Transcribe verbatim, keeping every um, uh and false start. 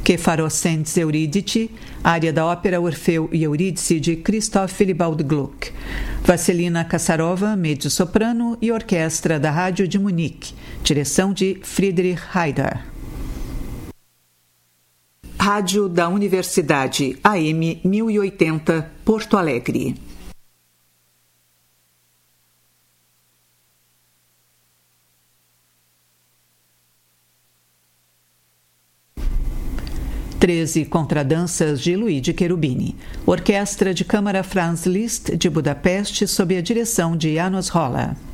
Che farò senza Euridice, área da ópera Orfeu e Eurídice de Christoph Willibald Gluck. Vassilina Kassarova, mezzo-soprano e orquestra da Rádio de Munique, direção de Friedrich Heider. Rádio da Universidade A M mil e oitenta, Porto Alegre. Treze contradanças de Luigi Cherubini. Orquestra de Câmara Franz Liszt de Budapeste sob a direção de János Rolla.